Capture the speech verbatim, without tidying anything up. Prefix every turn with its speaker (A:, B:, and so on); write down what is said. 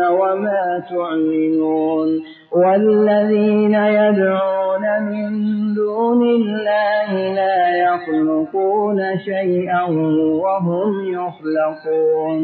A: وما تعلنون والذين يدعون من دون الله لا يخلقون شيئا وهم يخلقون